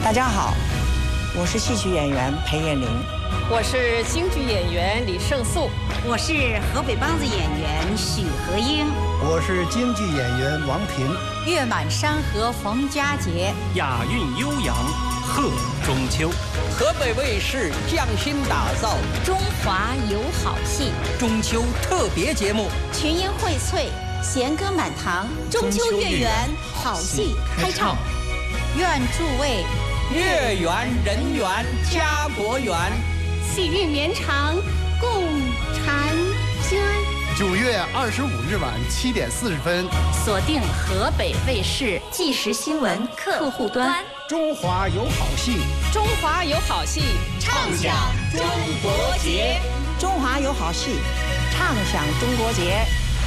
大家好，我是戏曲演员裴艳玲， 我是京剧演员李胜素， 我是河北梆子演员许和英， 我是京剧演员王平。 月满山河逢佳节， 雅韵悠扬贺中秋。 河北卫视匠心打造中华有好戏中秋特别节目， 群英荟萃，弦歌满堂，中秋月圆，好戏开唱。 愿诸位月圆人圆家国圆， 喜运绵长共婵娟。 9月25日晚7点40分， 锁定河北卫视即时新闻客户端。 中华有好戏， 中华有好戏， 畅享中国节。 中华有好戏，畅享中国节。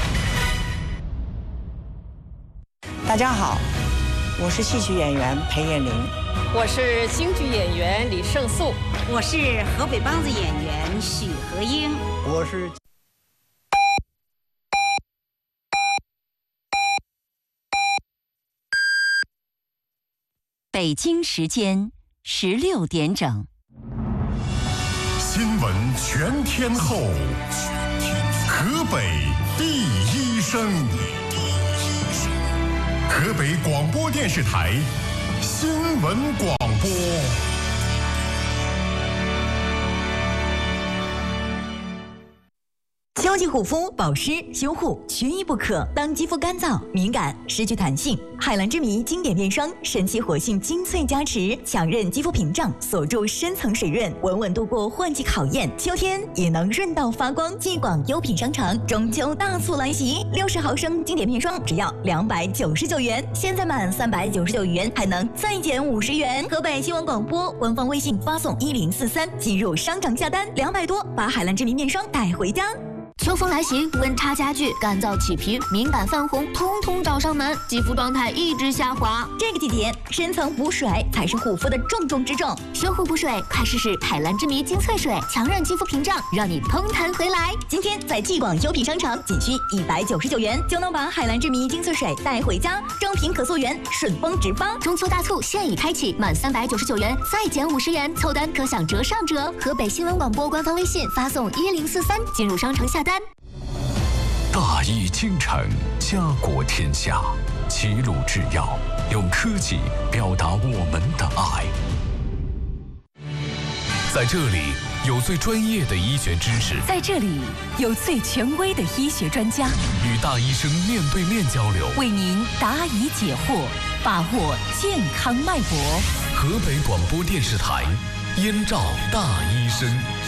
大家好，我是戏曲演员裴艳玲， 我是京剧演员李胜素， 我是河北梆子演员许和英， 我是。 北京时间16点整。 新闻全天候，河北第一声，河北广播电视台新闻广播。 秋季护肤、保湿、修护缺一不可。当肌肤干燥、敏感、失去弹性，海蓝之谜经典面霜神奇活性精粹加持，强韧肌肤屏障，锁住深层水润，稳稳度过换季考验。秋天也能润到发光。继广优品商城中秋大促来袭，60毫升经典面霜只要299元，现在满399元还能再减50元。河北新闻广播官方微信发送1043，进入商场下单200多，把海蓝之谜面霜带回家。 秋风来袭，温差加剧，干燥起皮、敏感泛红，通通找上门，肌肤状态一直下滑。 这个季节，深层补水才是护肤的重中之重。 修护补水，快试试海蓝之谜精粹水，强韧肌肤屏障，让你嘭弹回来。 今天在继广优品商场，仅需199元就能把海蓝之谜精粹水带回家，正品可溯源，顺丰直发。 中秋大促现已开启，满399元再减50元，凑单可享折上折。河北新闻广播官方微信发送1043，进入商城下单。 大义精诚，家国天下。齐鲁制药用科技表达我们的爱。在这里有最专业的医学知识， 在这里有最权威的医学专家， 与大医生面对面交流， 为您答疑解惑，把握健康脉搏。 河北广播电视台，燕赵大医生。